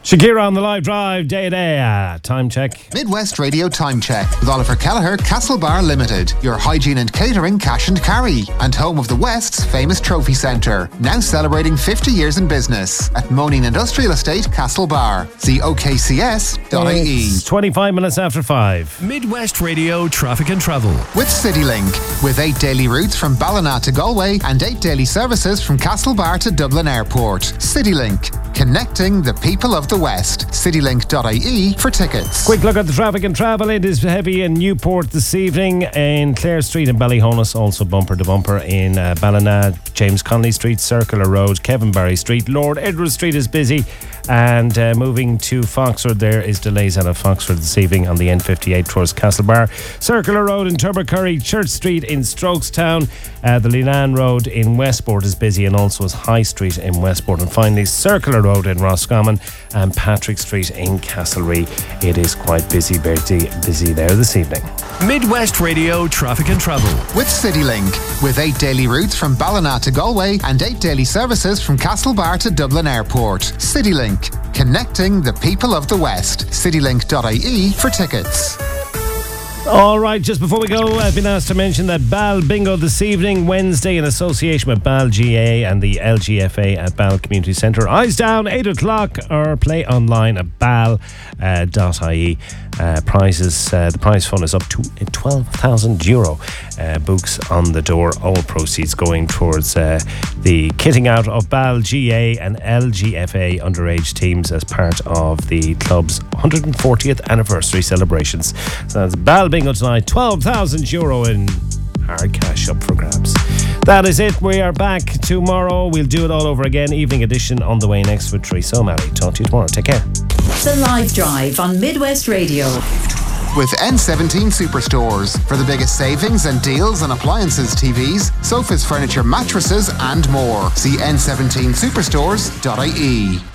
Shakira on the live drive, day to day. Time check. Midwest Radio Time Check with Oliver Kelleher, Castlebar Limited, your hygiene and catering cash and carry, and home of the West's famous trophy centre. Now celebrating 50 years in business at Moaning Industrial Estate, Castlebar. See okcs.ie. It's 25 minutes after 5. Midwest Radio Traffic and Travel. With CityLink, with 8 daily routes from Ballina to Galway and 8 daily services from Castlebar to Dublin Airport. CityLink, connecting the people of the West. CityLink.ie for tickets. Quick look at the traffic and travel. It is heavy in Newport this evening, in Clare Street and Ballyhonus, also bumper to bumper in Ballina, James Connolly Street, Circular Road, Kevin Barry Street. Lord Edward Street is busy, and moving to Foxford, there is delays out of Foxford this evening on the N58 towards Castlebar. Circular Road in Tubbercurry, Church Street in Strokestown, the Lenan Road in Westport is busy, and also is High Street in Westport, and finally Circular Road in Roscommon and Patrick Street in Castlereagh. It is quite busy there this evening. Midwest Radio Traffic and Travel. With CityLink, with 8 daily routes from Ballina to Galway and 8 daily services from Castlebar to Dublin Airport. CityLink, connecting the people of the West. CityLink.ie for tickets. All right, just before we go, I've been asked to mention that Bal Bingo this evening, Wednesday, in association with Bal GA and the LGFA at Bal Community Centre. Eyes down, 8 o'clock, or play online at bal.ie. Prizes, the prize fund is up to €12,000. Books on the door, all proceeds going towards the kitting out of Bal GA and LGFA underage teams as part of the club's 140th anniversary celebrations. So that's Bal Bingo tonight, €12,000 in hard cash up for grabs. That is it. We are back tomorrow. We'll do it all over again. Evening edition on the way next with Teresa O'Malley. Talk to you tomorrow. Take care. The Live Drive on Midwest Radio. With N17 Superstores for the biggest savings and deals on appliances, TVs, sofas, furniture, mattresses and more. See n17superstores.ie.